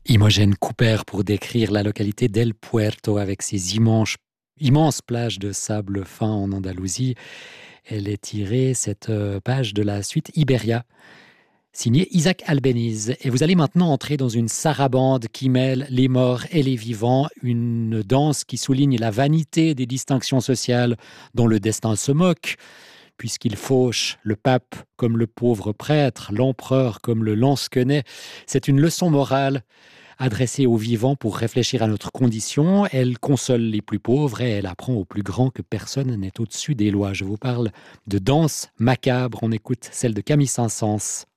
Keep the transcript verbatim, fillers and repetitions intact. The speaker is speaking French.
Imogen Cooper pour décrire la localité d'El Puerto avec ses immenses, immenses plages de sable fin en Andalousie. Elle est tirée, cette euh, page, de la suite Iberia, signée Isaac Albéniz. Et vous allez maintenant entrer dans une sarabande qui mêle les morts et les vivants, une danse qui souligne la vanité des distinctions sociales dont le destin se moque, puisqu'il fauche le pape comme le pauvre prêtre, l'empereur comme le lansquenet. C'est une leçon morale adressée aux vivants pour réfléchir à notre condition. Elle console les plus pauvres et elle apprend aux plus grands que personne n'est au-dessus des lois. Je vous parle de danse macabre. On écoute celle de Camille Saint-Saëns.